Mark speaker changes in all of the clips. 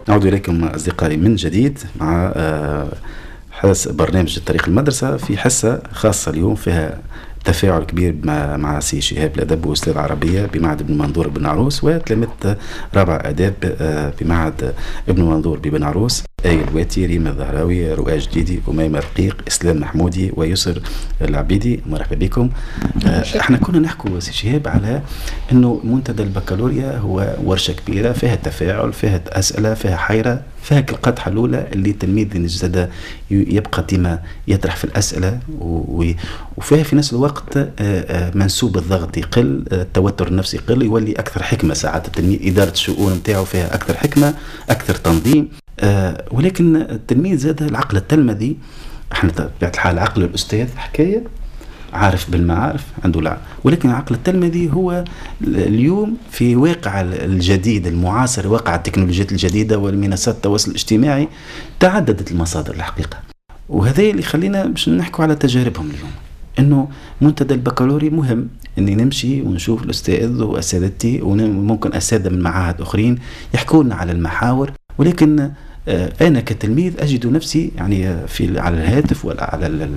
Speaker 1: نعود إليكم أصدقائي من جديد مع حدث برنامج التاريخ المدرسة في حصة خاصة اليوم فيها تفاعل كبير مع سي شهاب الأدب وأستاذ عربية بمعهد ابن منظور بن عروس، وتلامذة رابع آداب بمعهد ابن منظور بن عروس، آية الواتي، ريما الظهراوي، رؤى جديدي، أميمة رقيق، إسلام محمودي، ويسر العبيدي. مرحبا بكم. احنا كنا نحكوا سي شهاب على انه منتدى البكالوريا هو ورشة كبيرة فيها تفاعل، فيها أسئلة، فيها حيرة، فيها كلقات حلولة اللي التلميذ الجديد يبقى ديما يطرح في الأسئلة، وفيها في نفس الوقت منسوب الضغط يقل، التوتر النفسي يقل، يولي أكثر حكمة ساعات التلميذ، إدارة الشؤون متاعه فيها أكثر حكمة، أكثر تنظيم. ولكن التلميذ زاد العقل التلمذي، احنا بطبيعة الحال عقل الأستاذ حكاية عارف بالمعارف عنده العقل، ولكن العقل التلمذي هو اليوم في واقع الجديد المعاصر، واقع التكنولوجيات الجديدة والمنصات التواصل الاجتماعي، تعددت المصادر الحقيقة، وهذا اللي خلينا باش نحكوا على تجاربهم اليوم. انه منتدى البكالوري مهم اني نمشي ونشوف الاستاذ واساتذتي، وممكن اساتذه من معاهد اخرين يحكوا لنا على المحاور، ولكن أنا كتلميذ أجد نفسي يعني على الهاتف ولا على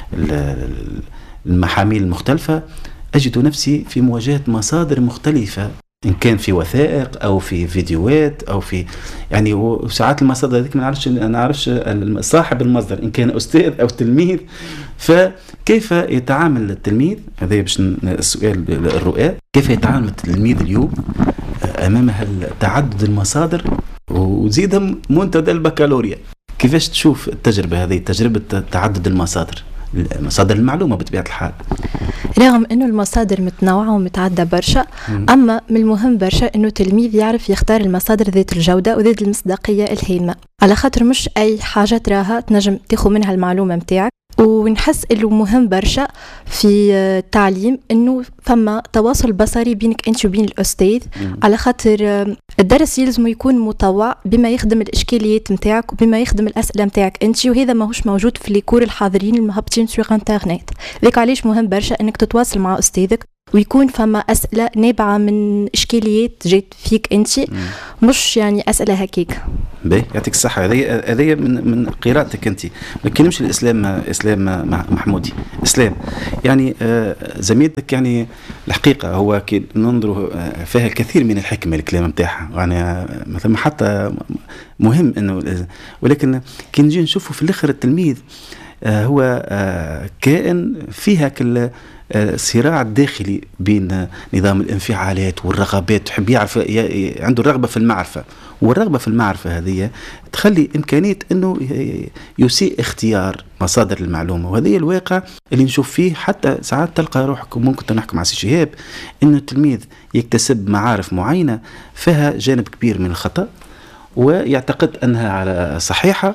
Speaker 1: المحاميل المختلفة، أجد نفسي في مواجهة مصادر مختلفة، إن كان في وثائق أو في فيديوهات أو في يعني، وساعات المصادر هذيك ما نعرفش صاحب المصدر إن كان أستاذ أو تلميذ. فكيف يتعامل التلميذ؟ هذا باش السؤال الرؤى، كيف يتعامل التلميذ اليوم أمام تعدد المصادر وزيد منتدى البكالوريا؟ كيفاش تشوف التجربة هذه، تجربة تعدد المصادر، مصادر المعلومة بطبيعة الحال؟
Speaker 2: رغم أنه المصادر متنوعة ومتعددة برشا، أما من المهم برشا أنه التلميذ يعرف يختار المصادر ذات الجودة وذات المصداقية الهامة، على خاطر مش أي حاجة تراها تنجم تاخذ منها المعلومة متاعك. ونحس انه مهم برشا في التعليم انه فما تواصل بصري بينك انت وبين الاستاذ، على خاطر الدرس يلزم يكون مطوع بما يخدم الاشكاليات نتاعك وبما يخدم الاسئله نتاعك انت، وهذا ماهوش موجود في ليكور الحاضرين المهبطين سوغ انترنت. ذاك علاش مهم برشا انك تتواصل مع استاذك ويكون فما اسئله نابعه من اشكاليات جات فيك انت، مش يعني اسئله هكيك.
Speaker 1: باهي، يعطيك الصحه. هذه من قراءتك انت. ما كلمش الاسلام محمودي، اسلام يعني زميلتك، يعني الحقيقه هو كي ننظر فيها الكثير من الحكمه الكلام نتاعها، يعني مثلا حتى مهم انه، ولكن كي نجي نشوفه في الاخر التلميذ هو كائن فيها كل الصراع الداخلي بين نظام الانفعالات والرغبات، تحب يعرف، عنده الرغبة في المعرفة، والرغبة في المعرفة هذه تخلي إمكانية أنه يسيء اختيار مصادر المعلومة. وهذه الواقع اللي نشوف فيه، حتى ساعات تلقى روحك، ممكن نحكم مع سي شهاب، أنه التلميذ يكتسب معارف معينة فيها جانب كبير من الخطأ ويعتقد أنها على صحيحة،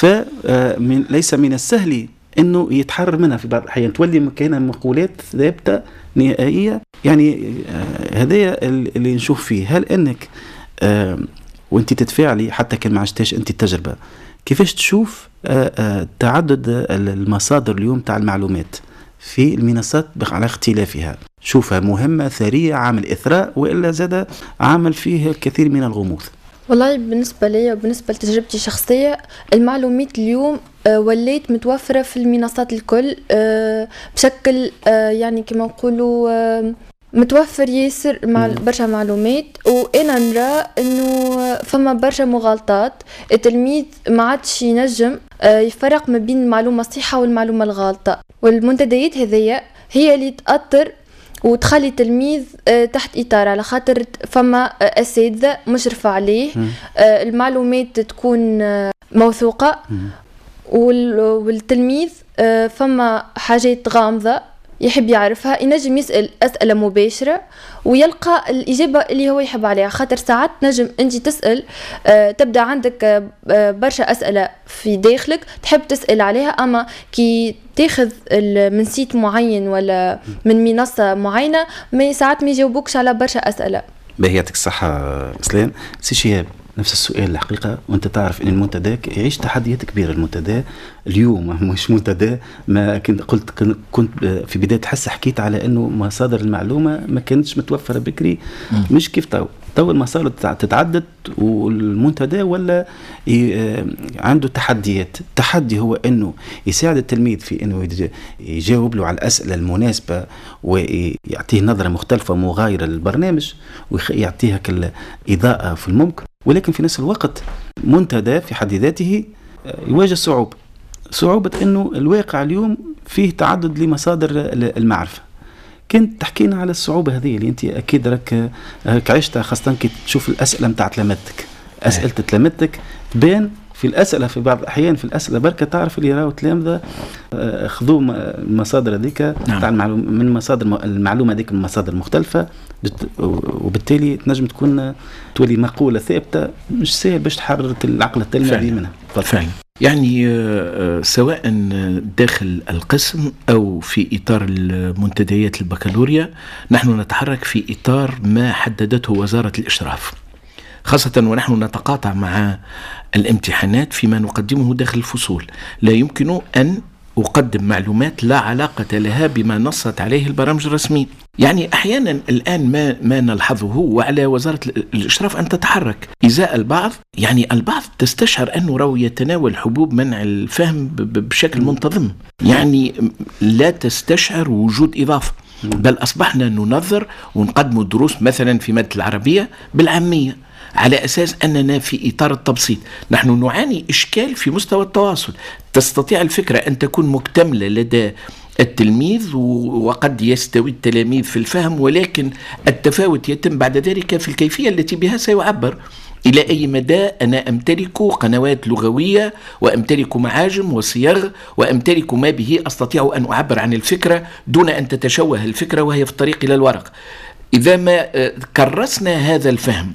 Speaker 1: فليس من السهل انه يتحرر منها في بعض الاحيان، تولي كاينه مقولات ثابته نهائيه. يعني هذا اللي نشوف فيه. هل انك وانت تتفاعلي حتى كان ما عشتش انت التجربه، كيفاش تشوف تعدد المصادر اليوم تاع المعلومات في المنصات على اختلافها؟ شوفها مهمه ثريه، عامل اثراء، والا زاد عامل فيه الكثير من الغموض؟
Speaker 3: والله بالنسبة لي وبالنسبة لتجربتي الشخصية، المعلومات اليوم وليت متوفرة في المنصات الكل بشكل يعني كما نقولوا متوفر ياسر برشا معلومات. وأنا نرى إنه فما برشا مغالطات، التلميذ ما عادش ينجم يفرق ما بين المعلومة الصحيحة والمعلومة الغالطة، والمنتديات هذية هي اللي تأثر وتخلي التلميذ تحت إطار، على خاطر فما أساتذة مشرفة عليه، المعلومات تكون موثوقة، والتلميذ فما حاجات غامضة يحب يعرفها، ينجم يسأل أسئلة مباشرة ويلقى الإجابة اللي هو يحب عليها. خاطر ساعات نجم أنت تسأل، تبدأ عندك برشا أسئلة في داخلك تحب تسأل عليها، أما كي تاخذ من سيت معين ولا من منصة معينة ساعات ما يجاوبوكش على برشا أسئلة.
Speaker 1: باهي، يعطيك الصحة إسلام. سي شهاب، نفس السؤال الحقيقة، وانت تعرف ان المنتدى يعيش تحديات كبيرة. المنتدى اليوم مش منتدى ما كنت في بداية حس حكيت على انه مصادر المعلومة ما كانتش متوفرة بكري، مش كيف تو تو المسار تتعدد والمنتدى ولا عنده تحديات. التحدي هو انه يساعد التلميذ في انه يجاوب له على الاسئله المناسبه ويعطيه نظره مختلفه مغايره للبرنامج ويعطيها كالاضاءه في الممكن، ولكن في نفس الوقت منتدى في حد ذاته يواجه صعوبه انه الواقع اليوم فيه تعدد لمصادر المعرفه. كنت تحكينا على الصعوبة هذه اللي انت اكيد راك عشتها، خاصة كي تشوف الاسئلة متاع تلامذتك، اسئلة تلامذتك تبان في الاسئلة، في بعض الاحيان في الاسئلة بركة تعرف اللي راهو تلامذة خذوا المصادر هذيك تاع من مصادر المعلومة هذيك من مصادر مختلفة، وبالتالي تنجم تولي مقولة ثابتة مش سهل باش تحرر العقل التلميذي منها.
Speaker 4: فعلا يعني سواء داخل القسم أو في إطار المنتديات البكالوريا نحن نتحرك في إطار ما حددته وزارة الإشراف، خاصة ونحن نتقاطع مع الامتحانات فيما نقدمه داخل الفصول. لا يمكن أن أقدم معلومات لا علاقة لها بما نصت عليه البرامج الرسمية. يعني أحيانا الآن ما نلحظه وعلى وزارة الإشراف أن تتحرك إزاء البعض، يعني البعض تستشعر أنه راهو يتناول حبوب منع الفهم بشكل منتظم، يعني لا تستشعر وجود إضافة، بل أصبحنا ننظر ونقدم الدروس مثلا في مادة العربية بالعامية على أساس أننا في إطار التبسيط. نحن نعاني إشكال في مستوى التواصل، تستطيع الفكرة أن تكون مكتملة لدى التلميذ وقد يستوي التلاميذ في الفهم، ولكن التفاوت يتم بعد ذلك في الكيفية التي بها سيعبر. إلى أي مدى أنا أمتلك قنوات لغوية وأمتلك معاجم وصيغ وأمتلك ما به أستطيع أن أعبر عن الفكرة دون أن تتشوه الفكرة وهي في الطريق إلى الورق. إذا ما كرسنا هذا الفهم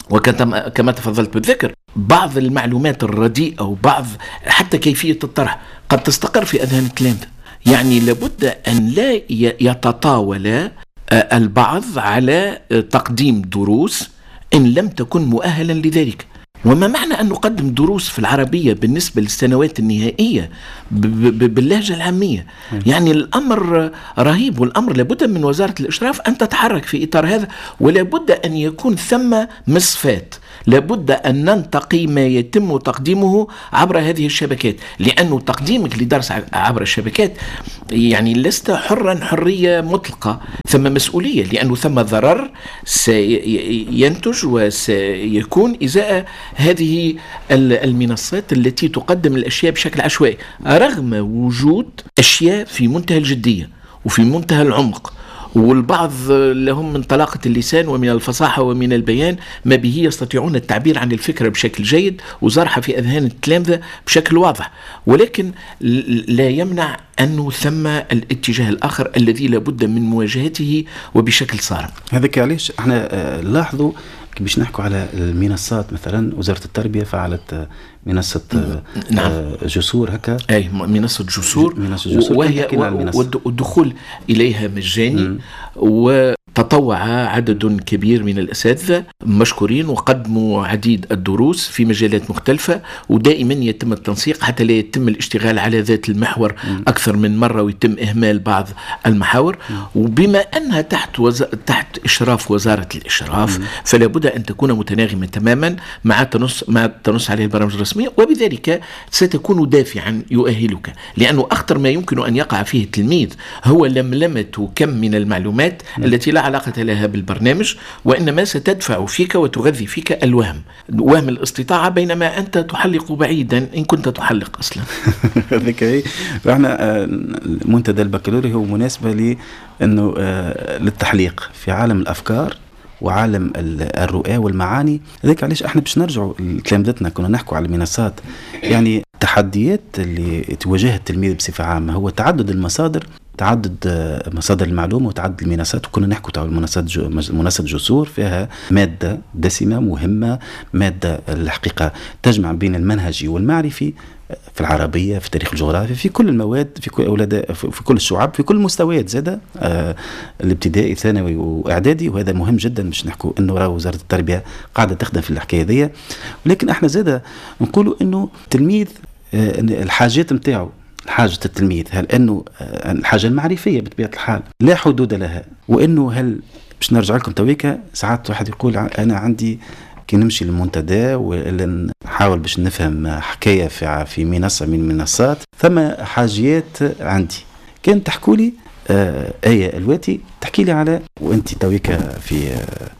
Speaker 4: وكما تفضلت بالذكر بعض المعلومات الرديئة وبعض حتى كيفية الطرح قد تستقر في أذهان التلاميذ، يعني لابد أن لا يتطاول البعض على تقديم دروس إن لم تكن مؤهلا لذلك. وما معنى أن نقدم دروس في العربية بالنسبة للسنوات النهائية باللهجة العامية؟ يعني الأمر رهيب، والأمر لابد من وزارة الإشراف أن تتحرك في إطار هذا، ولابد أن يكون ثم مصفات، لابد أن ننتقي ما يتم تقديمه عبر هذه الشبكات، لأنه تقديمك لدرس عبر الشبكات يعني لست حرا حرية مطلقة، ثم مسؤولية، لأنه ثم ضرر سينتج وسيكون إزاء هذه المنصات التي تقدم الأشياء بشكل عشوائي، رغم وجود أشياء في منتهى الجدية وفي منتهى العمق، والبعض لهم من طلاقة اللسان ومن الفصاحة ومن البيان ما به يستطيعون التعبير عن الفكرة بشكل جيد وزرحها في أذهان التلامذة بشكل واضح، ولكن لا يمنع أنه ثم الاتجاه الآخر الذي لابد من مواجهته وبشكل صارم.
Speaker 1: هذاك علاش احنا لاحظوا باش نحكوا على المنصات، مثلا وزارة التربية فعلت منصة جسور هكا،
Speaker 4: أي منصة جسور وهي والدخول إليها مجاني، وتطوع عدد كبير من الأساتذة مشكورين وقدموا عديد الدروس في مجالات مختلفة، ودائما يتم التنسيق حتى لا يتم الاشتغال على ذات المحور أكثر من مرة ويتم إهمال بعض المحاور. وبما أنها تحت إشراف وزارة الإشراف فلا بد أن تكون متناغمة تماما مع تنص عليه البرامج الرسمية، وبذلك ستكون دافعا يؤهلك، لأنه أخطر ما يمكن أن يقع فيه التلميذ هو لملمة كم من المعلومات التي لا علاقة لها بالبرنامج، وإنما ستدفع فيك وتغذي فيك وهم الاستطاعة، بينما أنت تحلق بعيدا إن كنت تحلق أصلا.
Speaker 1: ذكي احنا منتدى البكالوريا هو مناسبة لأنه للتحليق في عالم الأفكار وعالم الرؤى والمعاني. ذلك علاش احنا باش نرجعوا لتلامذتنا كنا نحكوا على المنصات، يعني التحديات اللي تواجه التلميذ بصفة عامة هو تعدد المصادر، تعدد مصادر المعلومة وتعدد المنصات. وكنا نحكوا على منصة جسور فيها مادة دسمة مهمة، مادة الحقيقة تجمع بين المنهجي والمعرفي في العربية، في التاريخ الجغرافي، في كل المواد، في كل الشعب، في كل المستويات زادة، الابتدائي ثانوي واعدادي. وهذا مهم جدا باش نحكوا انه راه وزارة التربية قاعدة تخدم في الحكاية دي. ولكن احنا زادة نقولوا انه التلميذ الحاجات متاعه، حاجة التلميذ هل انه الحاجة المعرفية بطبيعة الحال لا حدود لها، وانه هل باش نرجع لكم تويكا. ساعات واحد يقول أنا عندي كي نمشي للمنتدى ولا نحاول باش نفهم حكاية في منصة من المنصات، ثم حاجيات عندي كان تحكوا لي آية الواتي تحكي لي على، وانت تويكا في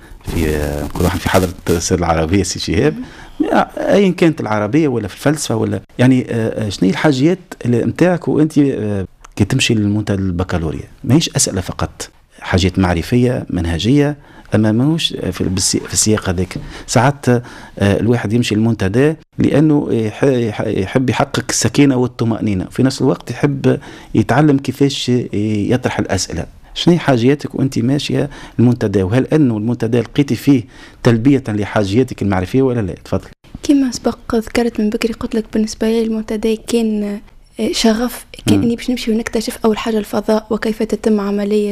Speaker 1: كل واحد في حضرة السر العربية سي شهاب، ايا كانت العربية ولا في الفلسفة ولا يعني شنو الحاجيات نتاعك وانت كي تمشي للمنتدى البكالوريا؟ ماهيش أسئلة فقط، حاجات معرفية منهجية، أما ماهوش في السياق هذاك. ساعات الواحد يمشي للمنتدى لأنه يحب يحقق السكينة والطمأنينة، في نفس الوقت يحب يتعلم كيفاش يطرح الأسئلة. شنو حاجياتك وأنت ماشية المنتدى؟ وهل أنه المنتدى لقيتي فيه تلبية لحاجياتك المعرفية ولا لا؟ تفضل.
Speaker 5: كما سبق ذكرت من بكري، قلت لك بالنسبة لي المنتدى كان شغف، كان اني باش نمشي ونكتشف اول حاجه الفضاء وكيف تتم عمليه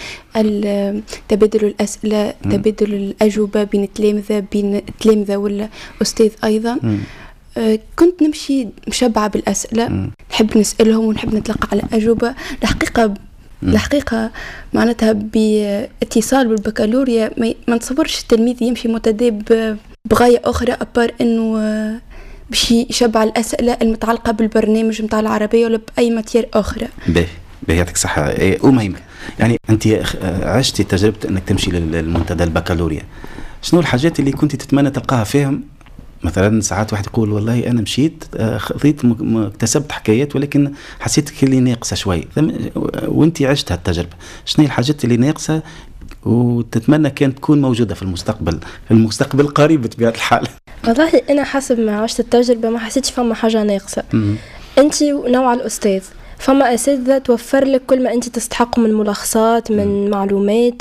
Speaker 5: تبادل الاسئله، تبادل الاجوبه بين التلامذه ولا استاذ ايضا. كنت نمشي مشبعه بالاسئله، نحب نسالهم ونحب نتلقى على اجوبه. الحقيقه معناتها باتصال بالبكالوريا ما نتصورش التلميذ يمشي منتدى بغايه اخرى ابار انه باش يشبع الأسئلة المتعلقة بالبرنامج متاع العربية ولا بأي ماتير أخرى.
Speaker 1: باهي يعطيك صحة. ومهم يعني أنت عشتي تجربة أنك تمشي للمنتدى البكالوريا، شنو الحاجات اللي كنت تتمنى تلقاها فيهم؟ مثلا ساعات واحد يقول والله أنا مشيت خذيت اكتسبت حكايات ولكن حسيت اللي ناقصة شوي، وأنت عشت هالتجربة، شنو الحاجات اللي ناقصة وتتمنى كانت تكون موجودة في المستقبل القريب بطبيعة الحال؟
Speaker 2: والله أنا حسب ما عشت التجربة ما حسيتش فما حاجة ناقصة. أنت نوع الأستاذ، فما أساتذة توفر لك كل ما أنت تستحق من ملخصات، من معلومات،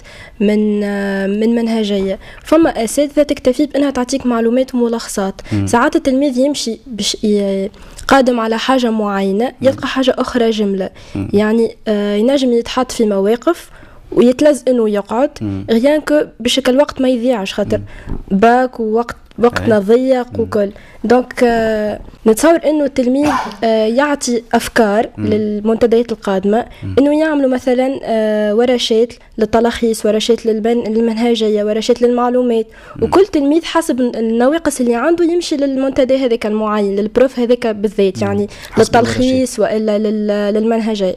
Speaker 2: من منهجية. فما أساتذة تكتفي بأنها تعطيك معلومات وملخصات. ساعات التلميذ يمشي باش قادم على حاجة معينة يلقى حاجة أخرى جملة، يعني ينجم يتحط في مواقف ويتلز انه يقعد غيان كو بشكل الوقت ما يضيعش، خاطر باك وقتنا ضيق وكل. دونك نتصور انه التلميذ يعطي افكار للمنتديات القادمه، انه يعملوا مثلا ورشات للتلخيص، ورشات للمنهجيه، ورشات للمعلومات، وكل تلميذ حسب النواقص اللي عنده يمشي للمنتدى هذاك المعين، للبروف هذاك بالذات، يعني للتلخيص والا للمنهجيه.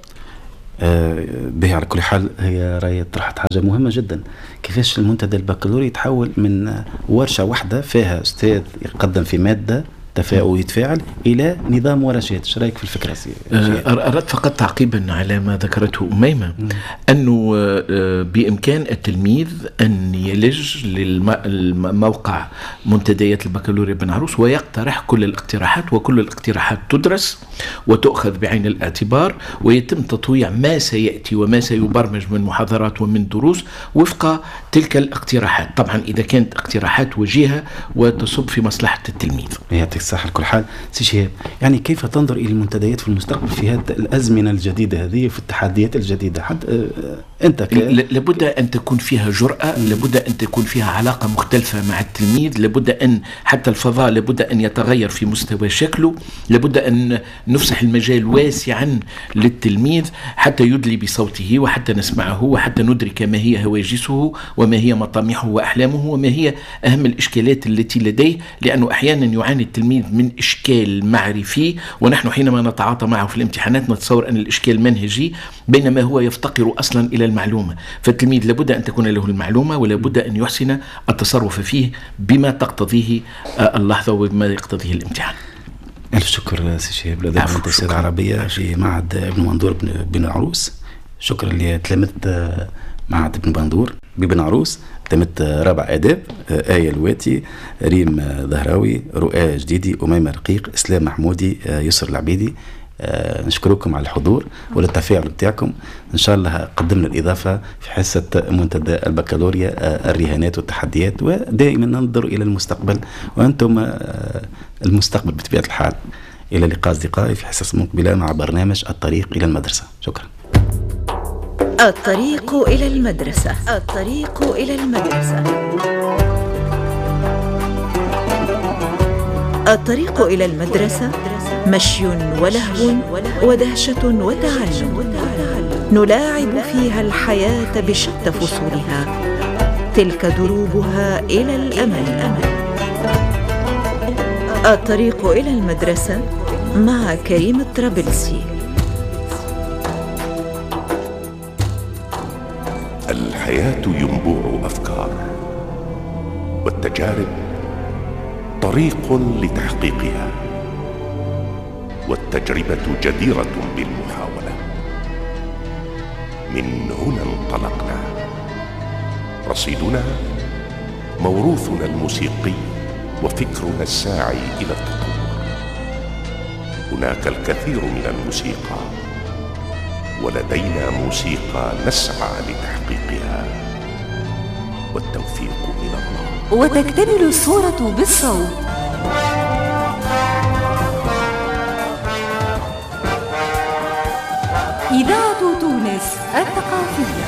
Speaker 1: به على كل حال هي راهي طرحت حاجة مهمة جدا، كيفاش المنتدى البكالوري يتحول من ورشة واحدة فيها أستاذ يقدم في مادة تفاعل ويتفاعل إلى نظام ورشات. ايش رايك في الفكرة؟
Speaker 4: أردت فقط تعقيبا على ما ذكرته أميمة، أنه بإمكان التلميذ أن يلج للموقع منتديات البكالوريا بن عروس ويقترح كل الاقتراحات، وكل الاقتراحات تدرس وتؤخذ بعين الاعتبار، ويتم تطويع ما سيأتي وما سيبرمج من محاضرات ومن دروس وفق تلك الاقتراحات، طبعا إذا كانت اقتراحات وجيهة وتصب في مصلحة التلميذ.
Speaker 1: يعطيك الصحة. لكل حال سي شهاب، يعني كيف تنظر إلى المنتديات في المستقبل في هذه الأزمنة الجديدة هذه وفي التحديات الجديدة؟ أنت
Speaker 4: لابد أن تكون فيها جرأة، لابد أن تكون فيها علاقة مختلفة مع التلميذ، لابد أن حتى الفضاء لابد أن يتغير في مستوى شكله، لابد أن نفسح المجال واسعا للتلميذ حتى يدلي بصوته وحتى نسمعه وحتى ندرك ما هي هواجسه وما هي مطامحه وأحلامه وما هي أهم الإشكالات التي لديه، لأنه أحيانا يعاني التلميذ من إشكال معرفي، ونحن حينما نتعاطى معه في الامتحانات نتصور أن الإشكال منهجي بينما هو يفتقر أصلا إلى المعلومة. فالتلميذ لابد أن تكون له المعلومة ولابد أن يحسن التصرف فيه بما تقتضيه اللحظة وبما يقتضيه الامتحان.
Speaker 1: ألف شكر سي شهاب لدى المدرسة العربية في معهد ابن مندور بن عروس. شكرا اللي تلمت معهد ابن مندور ببن عروس، تلمت رابع آداب، آية الواتي، ريم ظهراوي، رؤى جديدي، أميمة رقيق، إسلام محمودي، يسر العبيدي. نشكركم على الحضور والتفاعل بتاعكم. إن شاء الله قدمنا الإضافة في حصة منتدى البكالوريا الرهانات والتحديات، ودائما ننظر إلى المستقبل وأنتم المستقبل بطبيعة الحال. إلى اللقاء أصدقائي في حصص مقبلة مع برنامج الطريق إلى المدرسة. شكرا.
Speaker 6: الطريق إلى المدرسة. الطريق إلى المدرسة. الطريق إلى المدرسة مشي ولهو ودهشة وتعلم، نلاعب فيها الحياة بشتى فصولها تلك دروبها إلى الأمل. الطريق إلى المدرسة مع كريم الطرابلسي.
Speaker 7: الحياة ينبوع أفكار، والتجارب طريق لتحقيقها، والتجربة جديرة بالمحاولة. من هنا انطلقنا، رصيدنا موروثنا الموسيقي وفكرنا الساعي إلى التطور. هناك الكثير من الموسيقى، ولدينا موسيقى نسعى لتحقيقها، والتوفيق من الله.
Speaker 6: وتكتمل الصورة بالصوت. إذاعة تونس الثقافية.